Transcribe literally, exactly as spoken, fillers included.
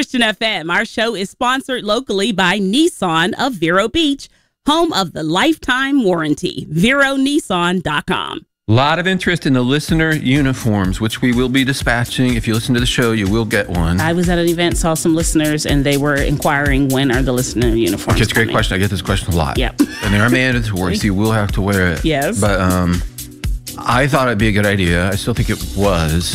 Christian F M. Our show is sponsored locally by Nissan of Vero Beach, home of the lifetime warranty. Vero Nissan dot com. A lot of interest in the listener uniforms, which we will be dispatching. If you listen to the show, you will get one. I was at an event, saw some listeners, and they were inquiring, when are the listener uniforms Okay, it's a great coming? question. I get this question a lot. Yep. And they are mandatory, so you will have to wear it. Yes. But um, I thought it'd be a good idea. I still think it was.